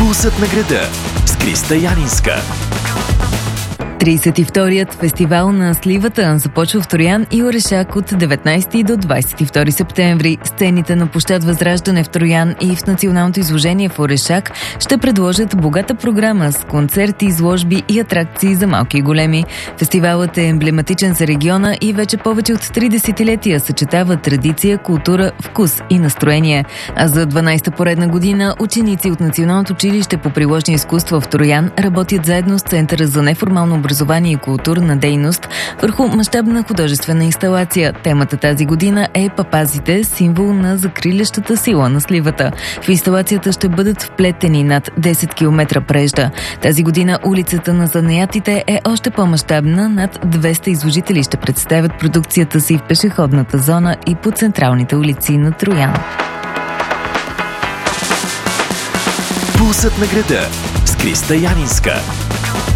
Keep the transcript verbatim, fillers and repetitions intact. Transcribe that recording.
Пулсът на града с Криста Янинска. тридесет и вторият фестивал на сливата започва в Троян и Орешак от деветнайсети до двайсет и втори септември. Сцените на площад Възраждане в Троян и в националното изложение в Орешак ще предложат богата програма с концерти, изложби и атракции за малки и големи. Фестивалът е емблематичен за региона и вече повече от три десетилетия съчетава традиция, култура, вкус и настроение. А за дванайсета поредна година ученици от Националното училище по приложни изкуства в Троян работят заедно с Центъра за неформално образование образование и културна дейност върху мащабна художествена инсталация. Темата тази година е папазите, символ на закрилящата сила на сливата. В инсталацията ще бъдат вплетени над десет километра прежда. Тази година улицата на занаятите е още по-мащабна. Над двеста изложители ще представят продукцията си в пешеходната зона и по централните улици на Троян. Пулсът на града с Криста Янинска.